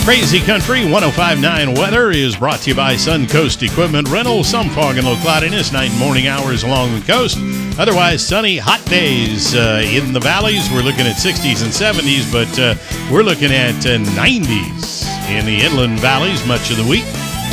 Crazy Country 105.9 weather is brought to you by Suncoast Equipment Rental. Some fog and low cloudiness, night and morning hours along the coast. Otherwise, sunny, hot days in the valleys. We're looking at 60s and 70s, but we're looking at 90s in the inland valleys much of the week.